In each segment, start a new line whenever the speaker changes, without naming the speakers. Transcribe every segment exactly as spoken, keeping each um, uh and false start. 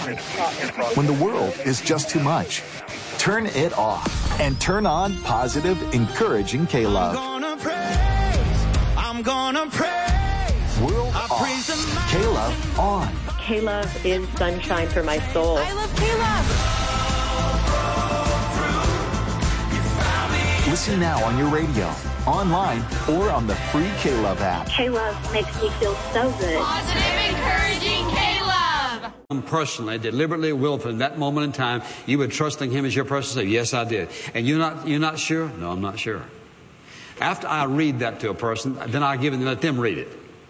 When the world is just too much, turn it off and turn on positive, encouraging K-Love.
I'm gonna praise, I'm gonna praise.
World I off, K-Love on.
K-Love is sunshine for my soul.
I love K-Love.
Listen now on your radio, online, or on the free K-Love app.
K-Love makes me feel so good.
Positive, encouraging K-Love.
Personally, deliberately, willfully, in that moment in time, you were trusting Him as your personal Savior. Yes, I did. And you're not, you're not sure? No, I'm not sure. After I read that to a person, then I give it and let them read it.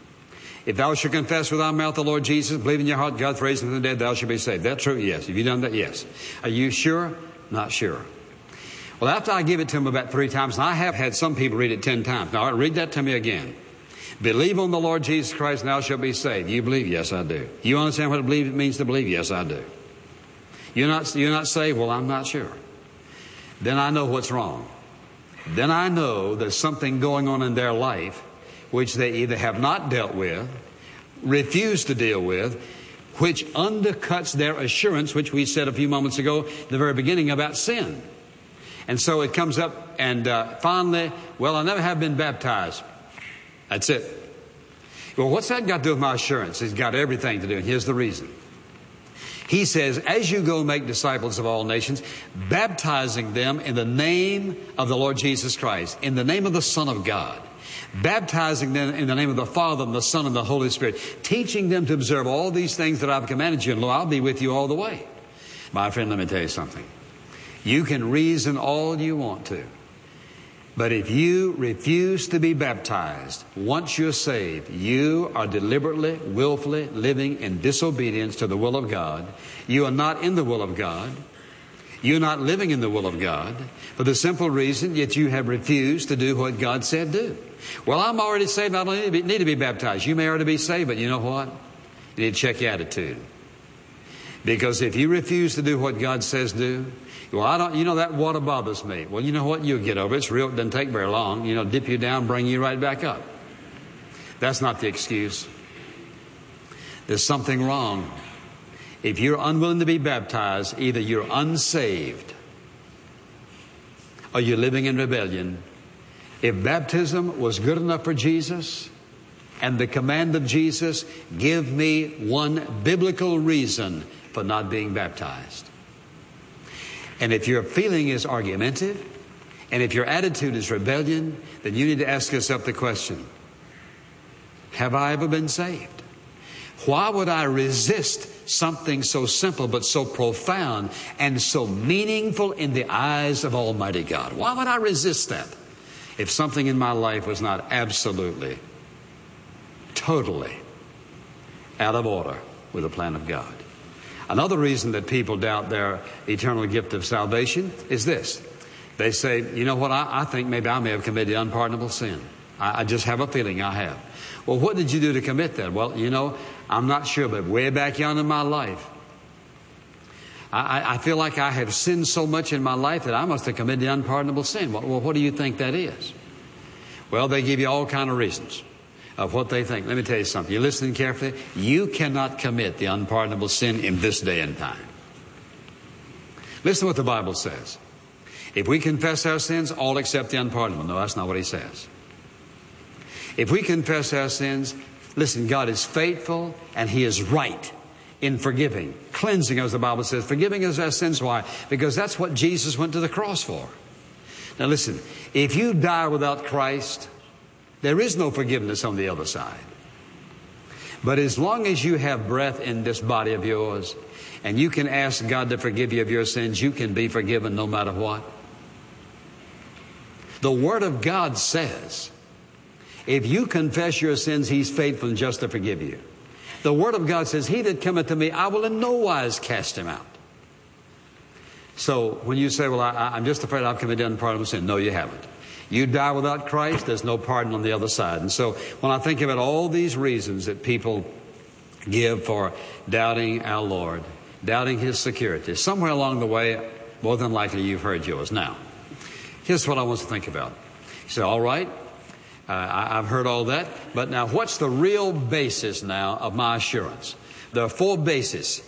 If thou shalt confess with thy mouth the Lord Jesus, believe in your heart God's raised him from the dead, thou shalt be saved. That true? Yes. Have you done that? Yes. Are you sure? Not sure. Well, after I give it to them about three times, and I have had some people read it ten times. Now, read that to me again. Believe on the Lord Jesus Christ, and thou shalt be saved. You believe? Yes, I do. You understand what to believe it means to believe? Yes, I do. You're not, you're not saved? Well, I'm not sure. Then I know what's wrong. Then I know there's something going on in their life which they either have not dealt with, refuse to deal with, which undercuts their assurance, which we said a few moments ago, the very beginning, about sin. And so it comes up, and uh, finally, well, I never have been baptized. That's it. Well, what's that got to do with my assurance? It's got everything to do, and here's the reason. He says, as you go make disciples of all nations, baptizing them in the name of the Lord Jesus Christ, in the name of the Son of God, baptizing them in the name of the Father and the Son and the Holy Spirit, teaching them to observe all these things that I've commanded you, and lo, I'll be with you all the way. My friend, let me tell you something. You can reason all you want to, but if you refuse to be baptized once you're saved, you are deliberately, willfully living in disobedience to the will of God. You are not in the will of God. You're not living in the will of God for the simple reason that you have refused to do what God said do. Well, I'm already saved. I don't need to, be, need to be baptized. You may already be saved, but you know what? You need to check your attitude. Because if you refuse to do what God says do, well, I don't, you know, that water bothers me. Well, you know what? You'll get over it. It's real. It doesn't take very long. You know, dip you down, bring you right back up. That's not the excuse. There's something wrong. If you're unwilling to be baptized, either you're unsaved or you're living in rebellion. If baptism was good enough for Jesus and the command of Jesus, give me one biblical reason for not being baptized. And if your feeling is argumentative, and if your attitude is rebellion, then you need to ask yourself the question, have I ever been saved? Why would I resist something so simple but so profound and so meaningful in the eyes of Almighty God? Why would I resist that if something in my life was not absolutely, totally out of order with the plan of God? Another reason that people doubt their eternal gift of salvation is this. They say, you know what, I, I think maybe I may have committed unpardonable sin. I, I just have a feeling I have. Well, what did you do to commit that? Well, you know, I'm not sure, but way back yonder in my life, I, I feel like I have sinned so much in my life that I must have committed unpardonable sin. Well, well, what do you think that is? Well, they give you all kind of reasons of what they think. Let me tell you something. You're listening carefully. You cannot commit the unpardonable sin in this day and time. Listen to what the Bible says. If we confess our sins, all except the unpardonable. No, that's not what He says. If we confess our sins, listen, God is faithful and He is right in forgiving, cleansing, as the Bible says, forgiving us our sins. Why? Because that's what Jesus went to the cross for. Now listen, if you die without Christ, there is no forgiveness on the other side. But as long as you have breath in this body of yours, and you can ask God to forgive you of your sins, you can be forgiven no matter what. The Word of God says, if you confess your sins, He's faithful and just to forgive you. The Word of God says, he that cometh to me, I will in no wise cast him out. So when you say, well, I, I'm just afraid I've committed unpardonable sin. No, you haven't. You die without Christ, there's no pardon on the other side. And so when I think about all these reasons that people give for doubting our Lord, doubting His security, somewhere along the way, more than likely you've heard yours. Now, here's what I want to think about. You say, all right, uh, I, I've heard all that, but now what's the real basis now of my assurance? There are four bases